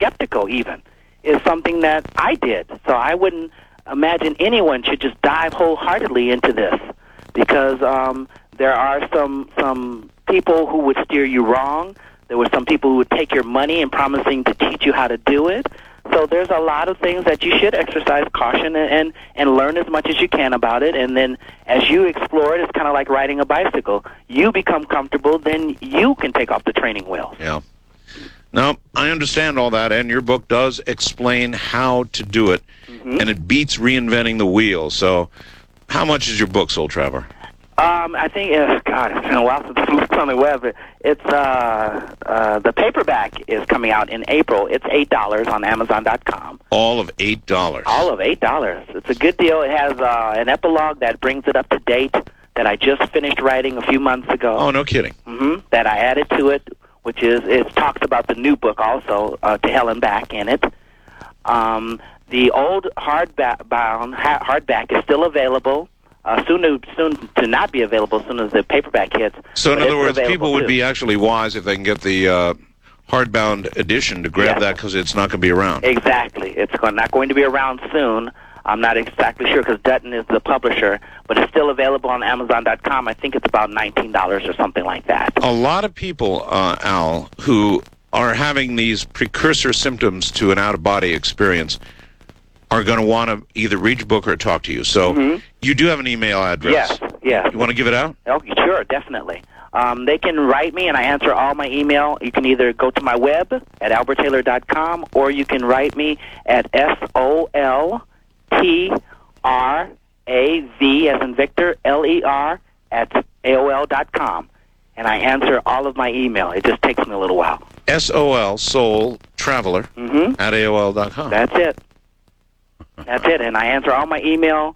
skeptical even, is something that I did. So I wouldn't imagine anyone should just dive wholeheartedly into this, because there are some people who would steer you wrong. There were some people who would take your money and promising to teach you how to do it. So there's a lot of things that you should exercise caution and learn as much as you can about it. And then as you explore it, it's kind of like riding a bicycle. You become comfortable, then you can take off the training wheels. Yeah. Now, I understand all that, and your book does explain how to do it, and it beats reinventing the wheel. So how much is your book sold, Trevor? I think, God, it's been a while since I looked on the web. It's the paperback is coming out in April. It's $8 on Amazon.com. All of $8. All of $8. It's a good deal. It has an epilogue that brings it up to date that I just finished writing a few months ago. Oh, no kidding. That I added to it, which is, it talks about the new book also, To Hell and Back in it. The old hardback is still available. Soon to not be available as soon as the paperback hits. So in other words, people would be actually wise if they can get the hardbound edition to grab that, because it's not going to be around. Exactly. It's not going to be around soon. I'm not exactly sure because Dutton is the publisher, but it's still available on Amazon.com. I think it's about $19 or something like that. A lot of people, Al, who are having these precursor symptoms to an out-of-body experience are going to want to either read your book or talk to you. So you do have an email address. Yes. You want to give it out? Oh, sure, definitely. They can write me, and I answer all my email. You can either go to my web at alberttaylor.com, or you can write me at SOLTRAV, as in Victor, LER, at AOL.com. And I answer all of my email. It just takes me a little while. SOL, Soul Traveler, at AOL.com. That's it. That's it, and I answer all my email.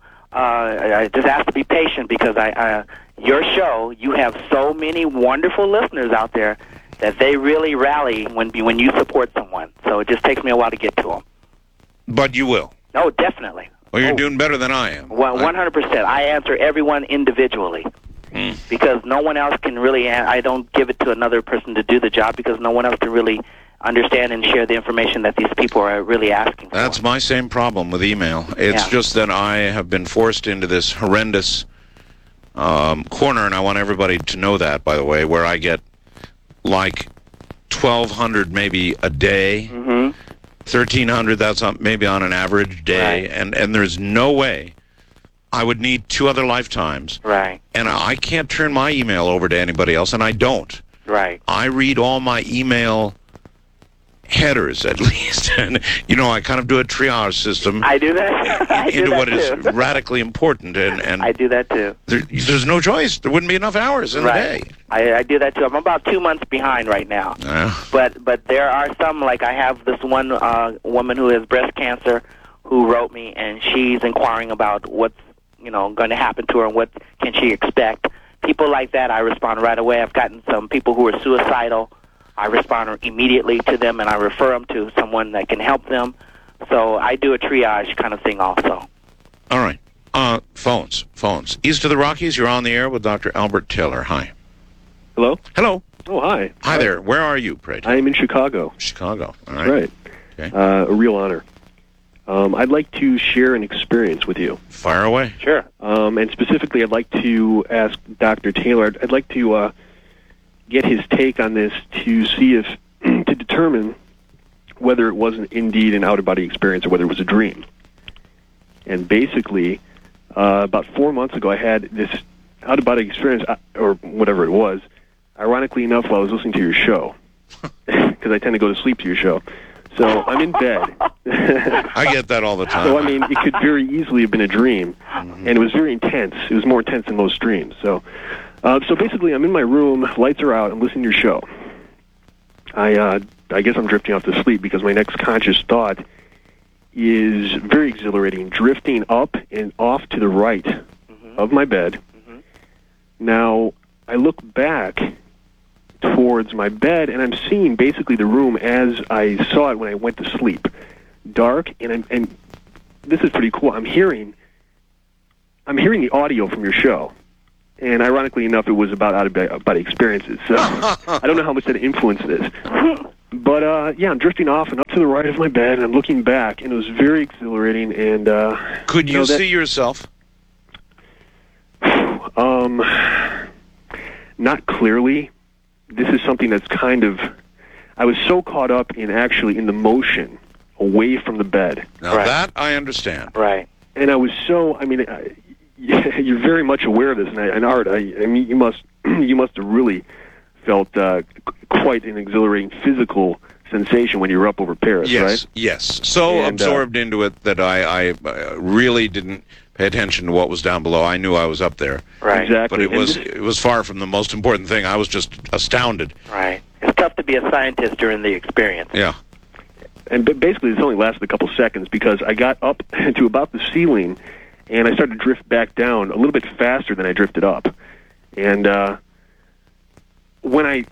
I just ask to be patient because your show, you have so many wonderful listeners out there that they really rally when you support someone. So it just takes me a while to get to them. But you will. Oh, definitely. Well, you're doing better than I am. 100%. I answer everyone individually because no one else can really. I don't give it to another person to do the job because no one else can really understand and share the information that these people are really asking for. That's my same problem with email. It's just that I have been forced into this horrendous corner, and I want everybody to know that, by the way, where I get like 1,200 maybe a day, 1,300, that's maybe on an average day, and there's no way I would need 2 other lifetimes. Right. And I can't turn my email over to anybody else, and I don't. Right. I read all my email headers, at least, and I kind of do a triage system. I do that. into what is radically important, and I do that too. There's no choice. There wouldn't be enough hours in the day. I do that too. I'm about 2 months behind right now. But there are some, like I have this one woman who has breast cancer who wrote me, and she's inquiring about what's going to happen to her and what can she expect. People like that, I respond right away. I've gotten some people who are suicidal. I respond immediately to them, and I refer them to someone that can help them. So I do a triage kind of thing also. All right. Phones. East of the Rockies, you're on the air with Dr. Albert Taylor. Hi. Hello? Hello. Oh, hi. Hi there. Where are you, pray? I am in Chicago. Chicago. All right. Right. Okay. A real honor. I'd like to share an experience with you. Fire away. Sure. And specifically, I'd like to ask Dr. Taylor, I'd like to get his take on this to see if, to determine whether it wasn't indeed an out-of-body experience or whether it was a dream. And basically, about 4 months ago, I had this out-of-body experience, or whatever it was, ironically enough, while I was listening to your show, because I tend to go to sleep to your show. So I'm in bed. I get that all the time. So, I mean, it could very easily have been a dream, and it was very intense. It was more intense than most dreams. So basically, I'm in my room, lights are out, I'm listening to your show. I guess I'm drifting off to sleep because my next conscious thought is very exhilarating, drifting up and off to the right of my bed. Now, I look back towards my bed, and I'm seeing basically the room as I saw it when I went to sleep. Dark, and this is pretty cool. I'm hearing the audio from your show. And ironically enough, it was about out-of-body experiences. So I don't know how much that influenced this. But, yeah, I'm drifting off and up to the right of my bed, and I'm looking back, and it was very exhilarating. And could you see yourself? Not clearly. This is something that's kind of... I was so caught up in actually in the motion away from the bed. Now that I understand. Right. And I was so... I mean, you're very much aware of this, and Art, I mean, you must have really felt quite an exhilarating physical sensation when you were up over Paris, right? Yes. So absorbed into it that I really didn't pay attention to what was down below. I knew I was up there. Right. Exactly. But it was far from the most important thing. I was just astounded. Right. It's tough to be a scientist during the experience. Yeah. And basically, this only lasted a couple seconds because I got up to about the ceiling, and I started to drift back down a little bit faster than I drifted up. And when I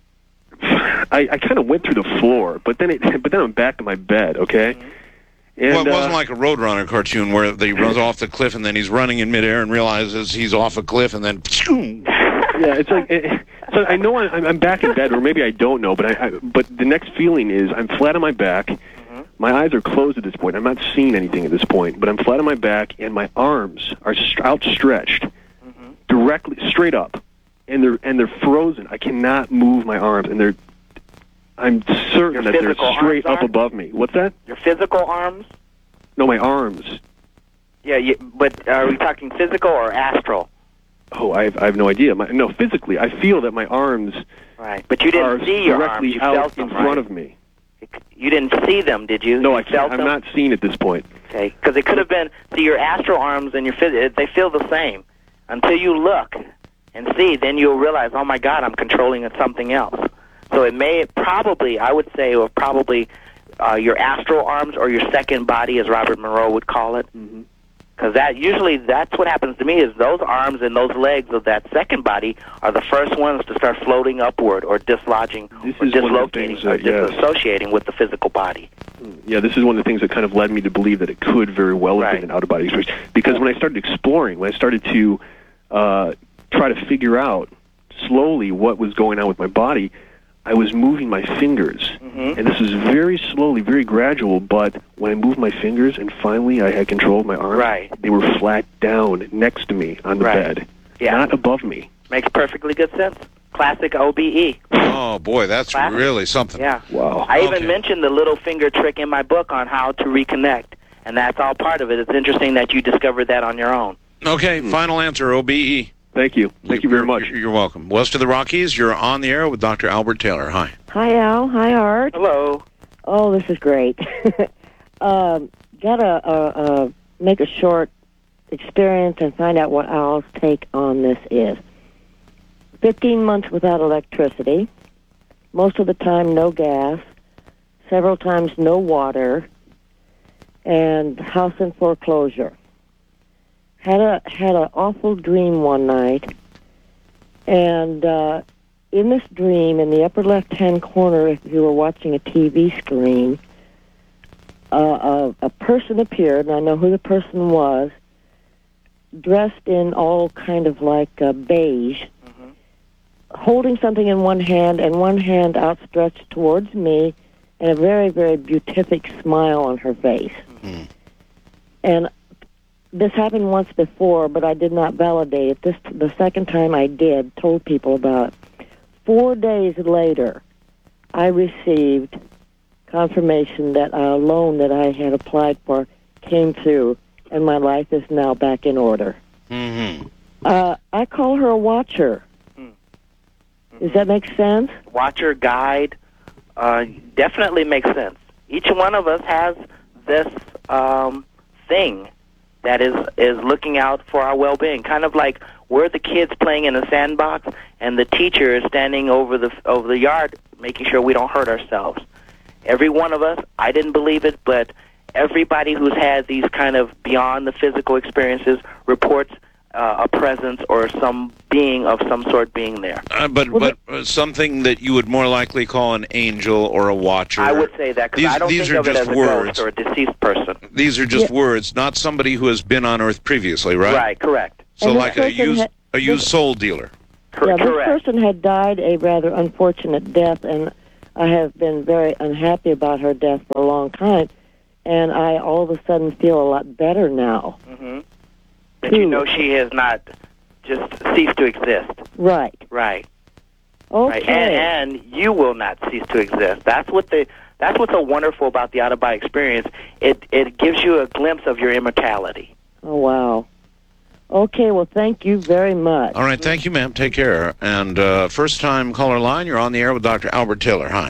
kind of went through the floor, but then I'm back to my bed, okay? Mm-hmm. And, well, it wasn't like a Roadrunner cartoon where he runs off the cliff and then he's running in midair and realizes he's off a cliff and then... Yeah, it's like... So I know I'm back in bed, or maybe I don't know, but the next feeling is I'm flat on my back. Mm-hmm. My eyes are closed at this point. I'm not seeing anything at this point, but I'm flat on my back, and my arms are outstretched, directly straight up, and they're frozen. I cannot move my arms, and I'm certain that they're straight up above me. What's that? Your physical arms? No, my arms. Yeah, but are we talking physical or astral? Oh, I have no idea. No, physically, I feel that my arms right, but you didn't see your arms. You out felt them, in front of me. You didn't see them, did you? No, I'm not seeing at this point. Okay, because it could have been, see, your astral arms and your they feel the same. Until you look and see, then you'll realize, oh my God, I'm controlling something else. So I would say, or probably your astral arms or your second body, as Robert Monroe would call it. Because that's what happens to me, is those arms and those legs of that second body are the first ones to start floating upward or dislodging or dislocating or disassociating with the physical body. Yeah, this is one of the things that kind of led me to believe that it could very well have been an out-of-body experience. Because when I started exploring, when I started to try to figure out slowly what was going on with my body, I was moving my fingers. And this is very slowly, very gradual, but when I moved my fingers and finally I had control of my arms, they were flat down next to me on the bed, not above me. Makes perfectly good sense. Classic OBE. Oh, boy, that's really something. Yeah. Wow. I even mentioned the little finger trick in my book on how to reconnect, and that's all part of it. It's interesting that you discovered that on your own. Okay, final answer, OBE. Thank you. Thank you very much. You're welcome. West of the Rockies, you're on the air with Dr. Albert Taylor. Hi. Hi, Al. Hi, Art. Hello. Oh, this is great. Gotta make a short experience and find out what Al's take on this is. 15 months without electricity. Most of the time, no gas. Several times, no water. And house in foreclosure. Had an awful dream one night, and in this dream, in the upper left-hand corner, if you were watching a TV screen, a person appeared, and I know who the person was, dressed in all kind of like beige, holding something in one hand and one hand outstretched towards me, and a very, very beatific smile on her face. And this happened once before, but I did not validate it. The second time I did, told people about it. 4 days later, I received confirmation that a loan that I had applied for came through, and my life is now back in order. I call her a watcher. Does that make sense? Watcher, guide, definitely makes sense. Each one of us has this thing that is looking out for our well-being. Kind of like we're the kids playing in a sandbox, and the teacher is standing over the yard, making sure we don't hurt ourselves. Every one of us, I didn't believe it, but everybody who's had these kind of beyond the physical experiences reports a presence or some being of some sort being there. But something that you would more likely call an angel or a watcher. I would say that, because I don't think of it as a ghost or a deceased person. These are just words, not somebody who has been on Earth previously, right? Right, correct. So like a used soul dealer. Yeah, this person had died a rather unfortunate death, and I have been very unhappy about her death for a long time, and I all of a sudden feel a lot better now. Mm-hmm. But you know she has not just ceased to exist. Right. Right. Okay. Right. And you will not cease to exist. That's what's so wonderful about the out-of-body experience. It gives you a glimpse of your immortality. Oh, wow. Okay, well, thank you very much. All right, thank you, ma'am. Take care. And first-time caller line, you're on the air with Dr. Albert Taylor. Hi.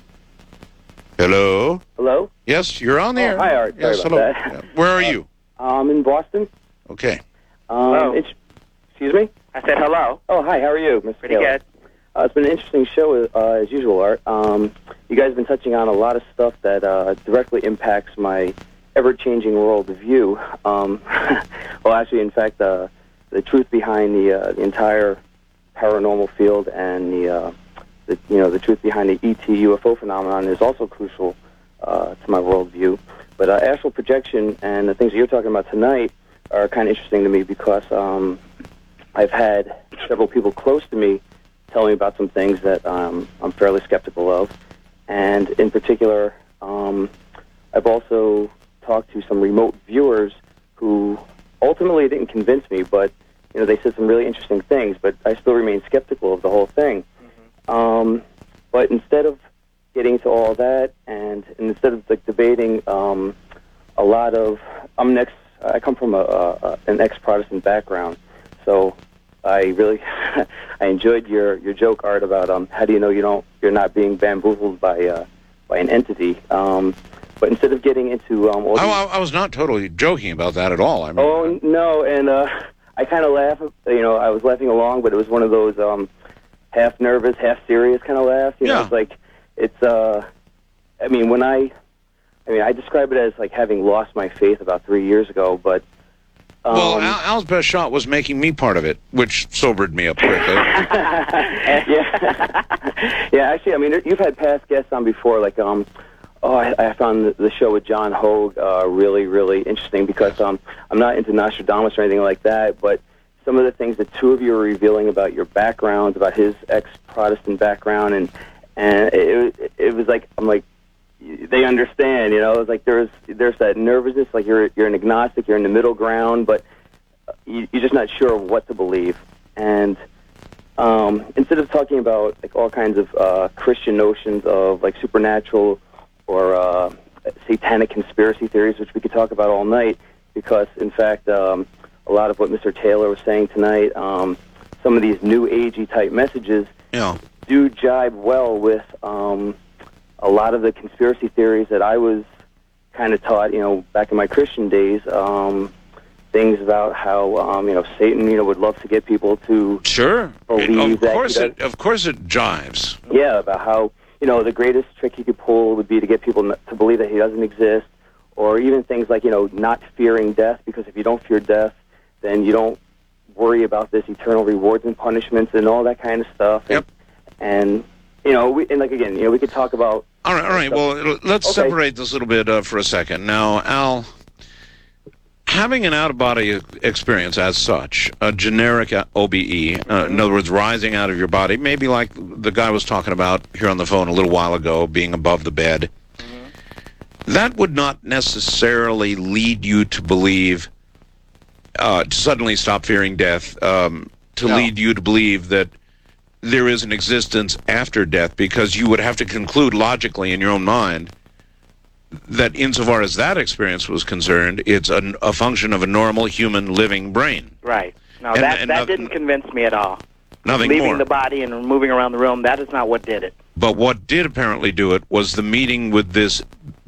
Hello? Hello? Yes, you're on the air. Hi, Art. Yes, Sorry hello. about that. Where are you? I'm in Boston. Okay. Hello. Excuse me? I said hello. Oh, hi. How are you, Mr. Pretty Taylor? good. It's been an interesting show, as usual, Art. You guys have been touching on a lot of stuff that directly impacts my ever-changing worldview. Well, actually, in fact, the truth behind the entire paranormal field and the truth behind the ET UFO phenomenon is also crucial to my worldview. But astral projection and the things that you're talking about tonight are kind of interesting to me because I've had several people close to me tell me about some things that I'm fairly skeptical of. And in particular, I've also talked to some remote viewers who ultimately didn't convince me, but they said some really interesting things, but I still remain skeptical of the whole thing. Mm-hmm. But instead of getting to all that, and instead of debating a lot of, I come from an ex-Protestant background, so I really I enjoyed your joke, Art, about how do you know you're not being bamboozled by an entity. But instead of getting into I was not totally joking about that at all. I mean, oh no, and I kind of laugh. I was laughing along, but it was one of those half nervous, half serious kind of laughs. You know, it's like it's. I describe it as like having lost my faith about 3 years ago, but. Well, Al's best shot was making me part of it, which sobered me up quickly. Yeah. Actually, you've had past guests on before, like I found the show with John Hogue really, really interesting because I'm not into Nostradamus or anything like that, but some of the things the two of you are revealing about your backgrounds, about his ex-Protestant background, and it was like I'm like. They understand, It's like there's that nervousness, like you're an agnostic, you're in the middle ground, but you're just not sure of what to believe. And instead of talking about like all kinds of Christian notions of like supernatural or satanic conspiracy theories, which we could talk about all night, because in fact a lot of what Mr. Taylor was saying tonight, some of these new agey type messages do jibe well with. A lot of the conspiracy theories that I was kind of taught, back in my Christian days, things about how, Satan, would love to get people to believe that. Of course it jives. Yeah, about how, the greatest trick he could pull would be to get people to believe that he doesn't exist, or even things like, not fearing death, because if you don't fear death, then you don't worry about this eternal rewards and punishments and all that kind of stuff. Yep. And we could talk about... All right. Well, let's separate this a little bit for a second. Now, Al, having an out-of-body experience as such, a generic OBE, in other words, rising out of your body, maybe like the guy was talking about here on the phone a little while ago, being above the bed, that would not necessarily lead you to believe, to suddenly stop fearing death, lead you to believe that there is an existence after death, because you would have to conclude logically in your own mind that insofar as that experience was concerned, it's a function of a normal human living brain. Right. No, that didn't convince me at all. Nothing Leaving more. the body and moving around the room, that is not what did it. But what did apparently do it was the meeting with this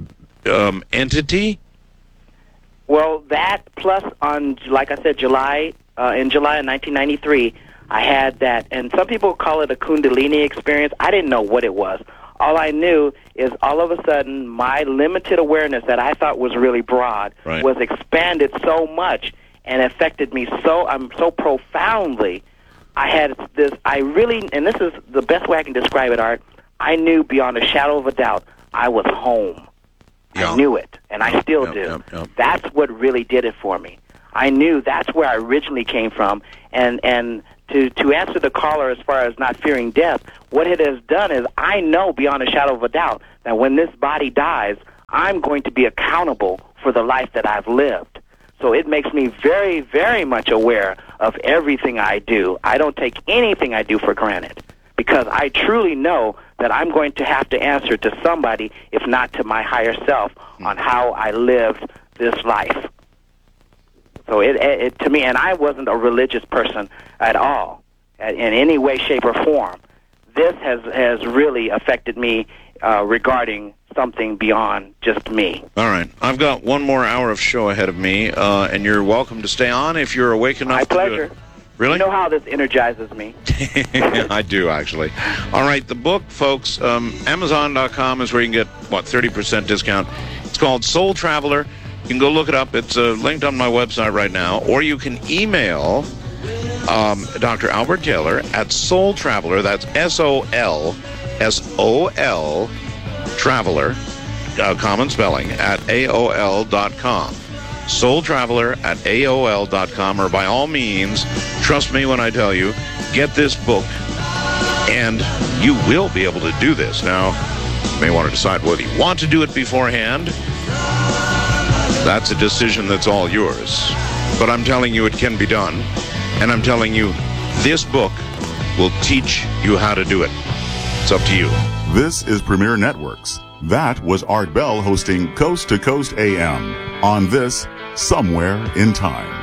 entity? Well, that plus like I said, in July of 1993, I had that, and some people call it a Kundalini experience. I didn't know what it was. All I knew is all of a sudden my limited awareness that I thought was really broad was expanded so much and affected me so profoundly. I had this, and this is the best way I can describe it, Art, I knew beyond a shadow of a doubt I was home. Yeah. I knew it, and I still do. That's what really did it for me. I knew that's where I originally came from, and to answer the caller as far as not fearing death, what it has done is I know beyond a shadow of a doubt that when this body dies, I'm going to be accountable for the life that I've lived. So it makes me very, very much aware of everything I do. I don't take anything I do for granted because I truly know that I'm going to have to answer to somebody, if not to my higher self, on how I lived this life. So it to me, and I wasn't a religious person at all, in any way, shape, or form. This has really affected me regarding something beyond just me. All right. I've got one more hour of show ahead of me, and you're welcome to stay on if you're awake enough to pleasure. do it. Really? You know how this energizes me. I do, actually. All right, the book, folks, Amazon.com is where you can get, 30% discount. It's called Soul Traveler. You can go look it up. It's linked on my website right now. Or you can email Dr. Albert Taylor at Soul Traveler. That's SOLSOL Traveler, common spelling, at AOL.com. Soul Traveler at AOL.com, or by all means, trust me when I tell you, get this book, and you will be able to do this. Now, you may want to decide whether you want to do it beforehand. That's a decision that's all yours. But I'm telling you it can be done, and I'm telling you this book will teach you how to do it. It's up to you. This is Premier Networks. That was Art Bell hosting Coast to Coast AM on this Somewhere in Time.